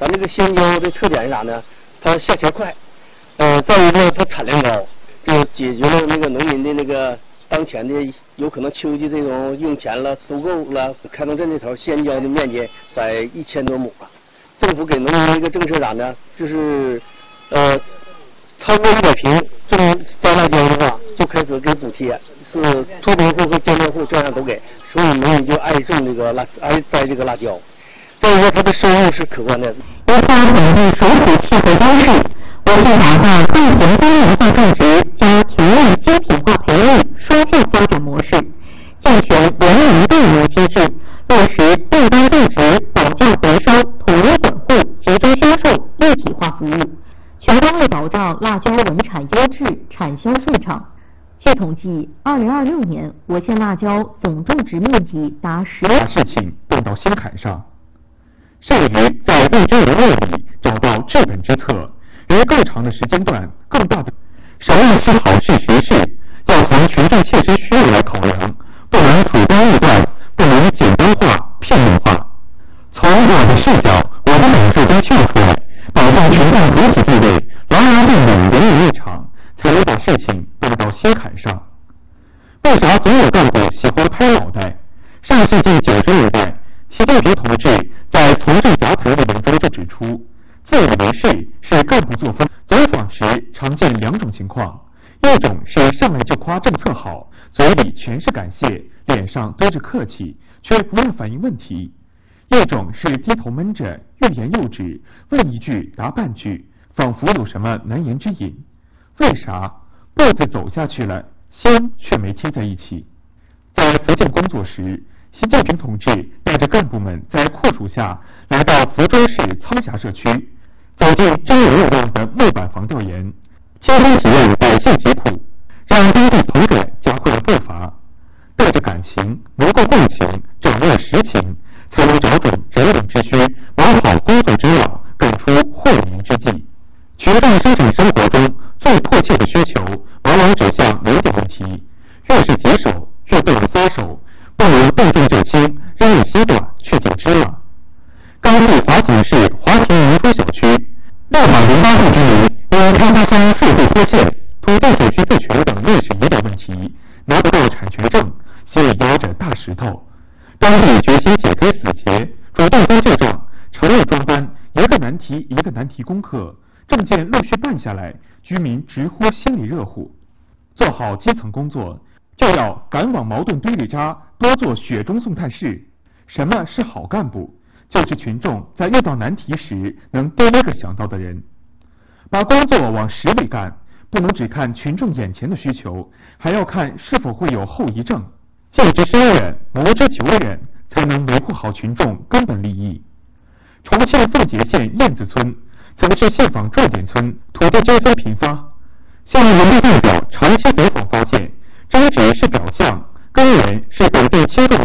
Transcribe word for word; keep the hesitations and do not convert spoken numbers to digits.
咱这个鲜椒的特点是啥呢？它下钱快，呃，再一个它产量高，就解决了那个农民的那个当前的有可能秋季这种用钱了、收购了。开农镇这头鲜椒的面积在一千多亩了，政府给农民的一个政策啥呢？就是呃，超过一百平种栽辣椒的话，就开始给补贴，是脱贫户和艰难户这样都给，所以农民就爱种这个辣，爱栽这个辣椒。再一个，它的收入是可观的。 由发展的水土气候优势，我市打造大型多元化种植加田类精品化培育双向发展模式，健全文明对流机制，落实对单种植、保价回收、统一管护、集中销售一体化服务，全方位保障辣椒稳产优质、产销顺畅。据统计，二零二六年我县辣椒总种植面积达十。 把事情动到心坎上。善于在未知人类里找到治本之策，于更长的时间段、更大的审议思考是实事，要从群众切实需要来考量，不能主观臆断，不能简单化、片面化。从我的视角、我的感受中跳出来，保障群众主体地位，牢牢定稳人民立场，才能把事情动到心坎上。为啥总有干部喜欢拍脑袋？上世纪九十年代，习近平同志在《从政夹层》的文中就指出，自以为是是干部作风。走访时常见两种情况，一种是上来就夸政策好，嘴里全是感谢，脸上堆着客气，却不愿反映问题；一种是低头闷着，欲言又止，问一句答半句，仿佛有什么难言之隐。为啥步子走下去了，心却没贴在一起？在福建工作时，习近平同志带着干部们在酷暑下来到福州市苍峡社区，走进真人有样的木板房调研，亲身体验百姓疾苦，让当地同志加快了步伐，带着感情，能够共情，掌握实情，才能找准人本之需，完好工作之要，干出惠民之计。群众生产生活中最迫切的需求，往往指向两点问题：越是棘手，越不能撒手。不能动重就轻，扔了西瓜却捡芝麻。甘肃华亭市华亭民夫小区六百零八户居民因开发商数字拖欠、土地手续不全等历史遗留问题，拿不到产权证，心里压着大石头。当地决心解开死结，主动翻旧账，承认装单，一个难题一个难题攻克，证件陆续办下来，居民直呼心里热乎。做好基层工作，就要敢往矛盾堆里扎，多做雪中送炭事。什么是好干部？就是群众在遇到难题时能第一个想到的人。把工作往实里干，不能只看群众眼前的需求，还要看是否会有后遗症。戒之深远，谋之久远，才能维护好群众根本利益。重庆奉节县燕子村曾是县坊重点村，土地纠纷频发。县人民代表长期走访发现，争执是表象，根源是本地轻重